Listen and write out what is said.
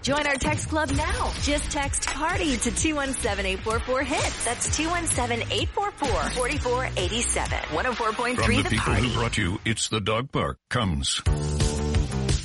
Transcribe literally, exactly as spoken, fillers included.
Join our text club now. Just text PARTY to two one seven, eight four four, HIT. That's two one seven, eight four four, four four eight seven. one oh four point three From the The people Party. who brought you It's the Dog Park comes